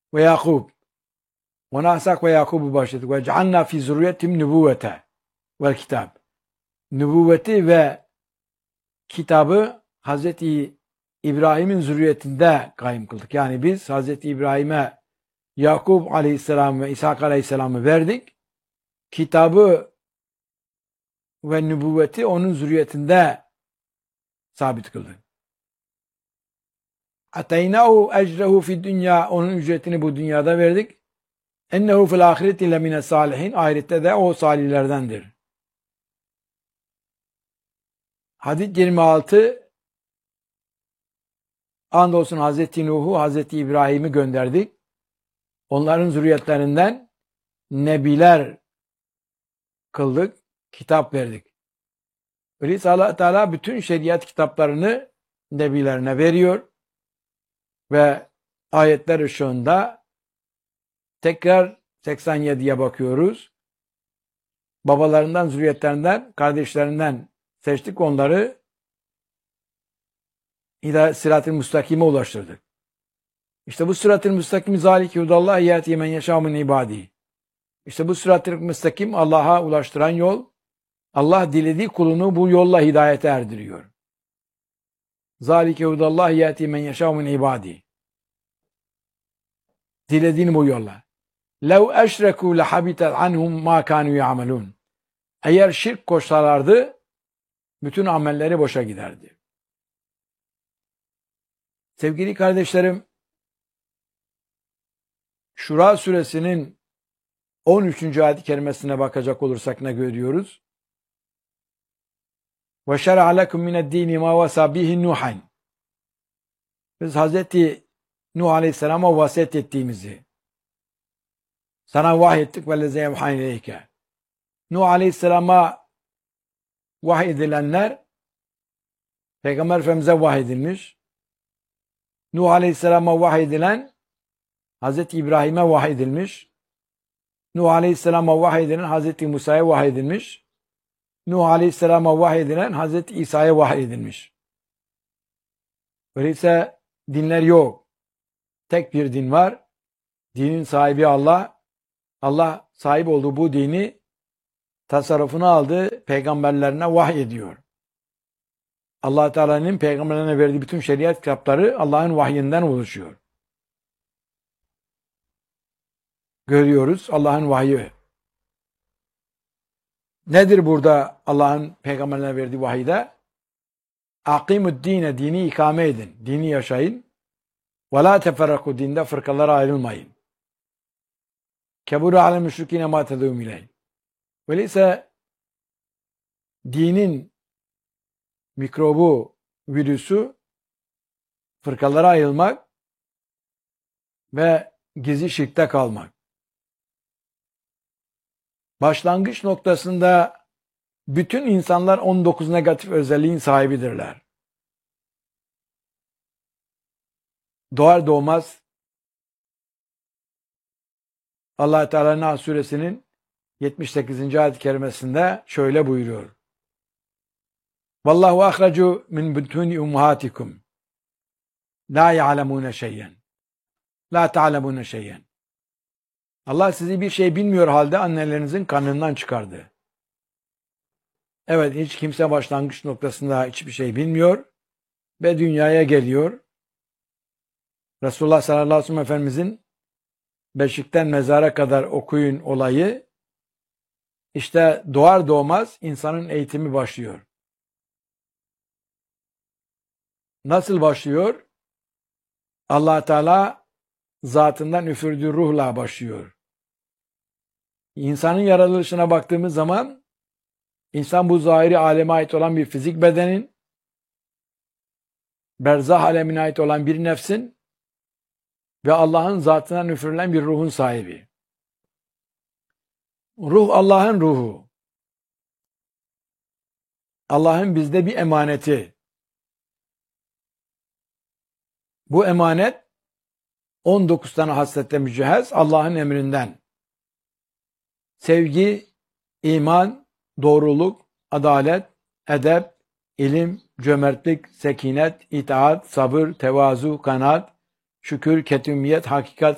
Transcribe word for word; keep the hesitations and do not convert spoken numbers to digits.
ve Yakub. Ona Ishak ve Yakub'u başladık. Ve cealna fi zürriyetim nübüvvete vel kitab. Nübüvveti ve kitabı Hazreti İbrahim'in zürriyetinde kaim kıldık. Yani biz Hazreti İbrahim'e Yakub aleyhisselam ve İshak aleyhisselam'ı verdik. Kitabı ve nübüvveti onun zürriyetinde sabit kıldık. Ateynahu ecrehu fi dünya, onun ücretini bu dünyada verdik. Ennehu fil ahireti lemine salihin, ahirette de o salihlerdendir. Hadid yirmi altı, andolsun Hazreti Nuh'u, Hazreti İbrahim'i gönderdik. Onların zürriyetlerinden nebiler kıldık, kitap verdik. Öyleyse Allah Teala bütün şeriat kitaplarını nebilerine veriyor ve ayetler ışığında tekrar seksen yediye bakıyoruz. Babalarından, zürriyetlerinden, kardeşlerinden seçtik, onları sırat-ı müstakime ulaştırdık. İşte bu sırat-ı müstakim zâlike hudallah yâti men yeşâ min ibâdî. İşte bu sırat-ı müstakim Allah'a ulaştıran yol. Allah dilediği kulunu bu yolla hidayete erdiriyor. Zâlike hudallah yâti men yeşâ min ibâdî. Dilediğini bu yolla. Lev eşrekû lehabitet anhum mâ kânû ya'melûn. Eğer şirk koşsalardı bütün amelleri boşa giderdi. Sevgili kardeşlerim, Şura suresinin on üçüncü ayet-i kerimesine bakacak olursak ne görüyoruz? وَشَرَعَ لَكُمْ مِنَ الدِّينِ مَا وَسَى بِهِ نُوحًا. Biz Hazreti Nuh Aleyhisselam'a vasiyet ettiğimizi sana vahyettik وَلَّذَا يَوْحَيْنَ اِلَيْكَ. Nuh Aleyhisselam'a vahyedilenler Peygamber Efendimiz'e vahyedilmiş. Nuh Aleyhisselam'a vahyedilen Hazreti İbrahim'e vahyedilmiş. Nuh Aleyhisselam'a vahyedilen Hazreti Musa'ya vahyedilmiş. Nuh Aleyhisselam'a vahyedilen Hazreti İsa'ya vahyedilmiş. Öyleyse dinler yok. Tek bir din var. Dinin sahibi Allah. Allah sahip olduğu bu dini tasarrufunu aldı, peygamberlerine vahyediyor. Allah Teala'nın peygamberlerine verdiği bütün şeriat kitapları Allah'ın vahyinden oluşuyor. Görüyoruz Allah'ın vahyi. Nedir burada Allah'ın peygamberlerine verdiği vahide? Akimud dine, dini ikame edin, dini yaşayın. Ve la teferraku, dinde fırkalara ayrılmayın. Keburu alel müşrikine ma tedûm ileyh. Öyleyse dinin mikrobu, virüsü fırkalara ayrılmak ve gizli şirkte kalmak. Başlangıç noktasında bütün insanlar on dokuz negatif özelliğin sahibidirler. Doğar doğmaz Allah Teala Nahl suresinin yetmiş sekizinci ayet-i kerimesinde şöyle buyuruyor. Vallahu ahracu min butuni ummahatikum la ya'lemune şey'en. La ta'lemune şey'en. Allah sizi bir şey bilmiyor halde annelerinizin karnından çıkardı. Evet, hiç kimse başlangıç noktasında hiçbir şey bilmiyor ve dünyaya geliyor. Resulullah sallallahu aleyhi ve sellem Efendimizin beşikten mezara kadar okuyun olayı, işte doğar doğmaz insanın eğitimi başlıyor. Nasıl başlıyor? Allah Teala zatından üfürdüğü ruhla başlıyor. İnsanın yaratılışına baktığımız zaman insan bu zahiri aleme ait olan bir fizik bedenin, berzah alemine ait olan bir nefsin ve Allah'ın zatından üfürülen bir ruhun sahibi. Ruh Allah'ın ruhu. Allah'ın bizde bir emaneti. Bu emanet on dokuz tane hasletle mücehhez Allah'ın emrinden. Sevgi, iman, doğruluk, adalet, edep, ilim, cömertlik, sekinet, itaat, sabır, tevazu, kanaat, şükür, ketumiyet, hakikat,